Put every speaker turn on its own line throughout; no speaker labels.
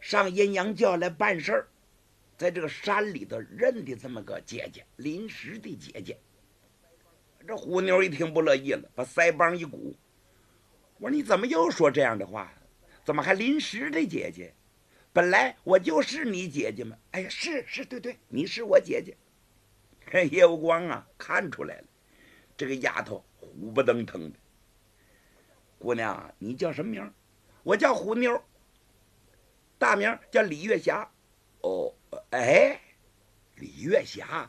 上阴阳教来办事儿，在这个山里头认的这么个姐姐，临时的姐姐。这虎妞一听不乐意了，把腮帮一鼓，我说你怎么又说这样的话？怎么还临时的姐姐？本来我就是你姐姐嘛。哎呀，是，对，你是我姐姐。叶无光啊，看出来了，这个丫头虎不登腾的。姑娘，你叫什么名？我叫虎妞，大名叫李月霞。哦，哎，李月霞，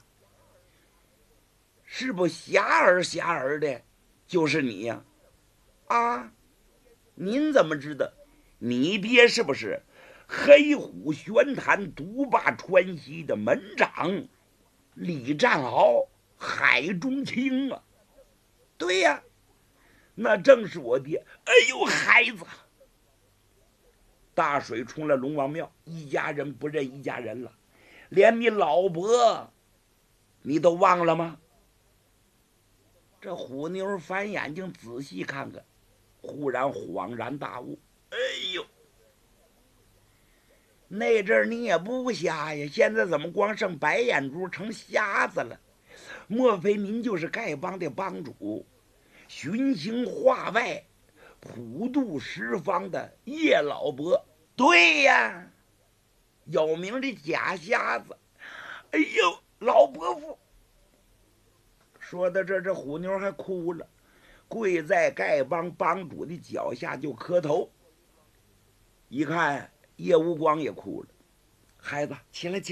是不霞儿的，就是你呀？啊，您怎么知道？你爹是不是黑虎玄坛独霸川西的门长李战鳌、海中青啊？对呀，那正是我爹。哎呦，孩子，大水冲了龙王庙，一家人不认一家人了，连你老伯你都忘了吗？这虎妞翻眼睛仔细看看，忽然恍然大悟。哎呦，那阵儿你也不瞎呀，现在怎么光剩白眼珠成瞎子了？莫非您就是丐帮的帮主，巡行化外，普渡十方的叶老伯？对呀，有名的假瞎子。哎呦，老伯父！说到这，这虎妞还哭了，跪在丐帮帮主的脚下就磕头。一看叶无光也哭了，孩子，起来！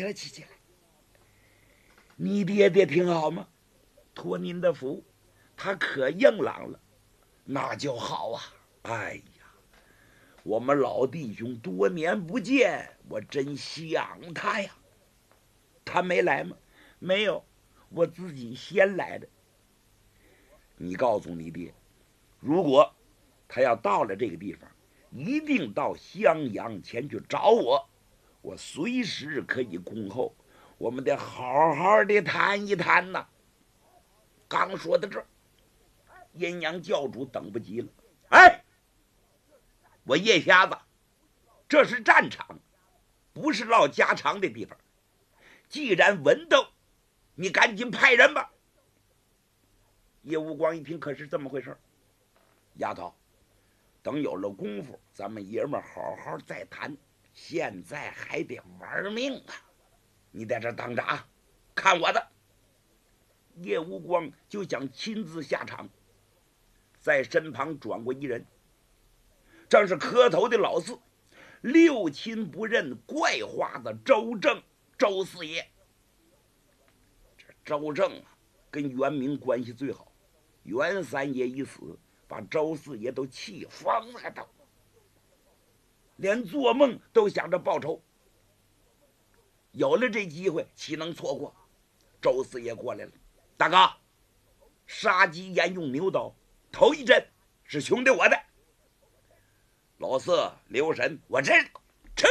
你爹爹挺好吗？托您的福，他可硬朗了，那就好啊！哎呀，我们老弟兄多年不见，我真想他呀。他没来吗？没有，我自己先来的。你告诉你爹，如果他要到了这个地方，一定到襄阳前去找我，我随时可以恭候。我们得好好的谈一谈呐。刚说到这儿，阴阳教主等不及了。哎，我叶瞎子，这是战场，不是唠家常的地方。既然文斗，你赶紧派人吧。叶无光一听，可是这么回事？丫头，等有了功夫，咱们爷们好好再谈。现在还得玩命啊！你在这等着啊，看我的！叶无光就想亲自下场，在身旁转过一人，正是磕头的老四，六亲不认怪花子周正，周四爷。这周正啊，跟袁明关系最好。袁三爷一死，把周四爷都气疯了，都连做梦都想着报仇。有了这机会，岂能错过？周四爷过来了，大哥，杀鸡焉用牛刀，头一针是兄弟我的。老四留神，我这吃。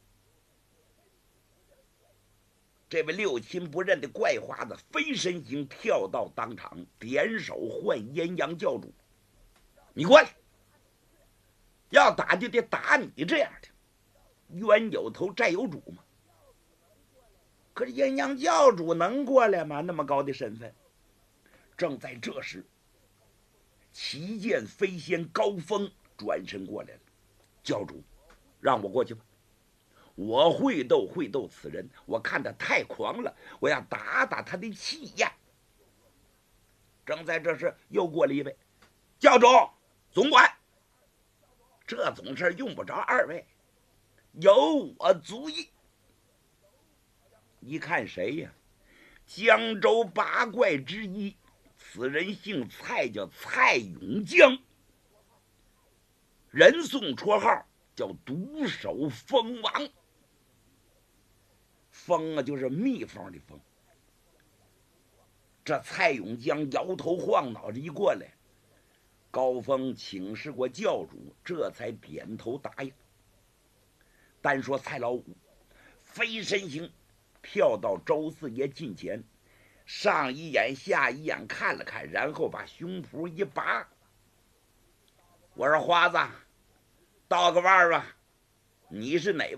这位六亲不认的怪花子飞身形跳到当场，点手唤阴阳教主：“你过来！要打就得打你这样的，冤有头债有主嘛。”可是阴阳教主能过来吗？那么高的身份。正在这时，旗剑飞仙高峰转身过来了：“教主，让我过去吧。我会斗此人，我看他太狂了，我要打打他的气焰。”正在这时，又过了一位教主总管。这种事用不着二位，有我足矣。一看谁呀？江州八怪之一，此人姓蔡，叫蔡永江，人送绰号叫独守蜂王。蜂啊，就是蜜蜂的蜂。这蔡永江摇头晃脑着一过来，高峰请示过教主，这才点头答应。单说蔡老五飞身形跳到周四爷近前，上一眼下一眼看了看，然后把胸脯一拔：“我说花子，道个腕吧，你是哪位？”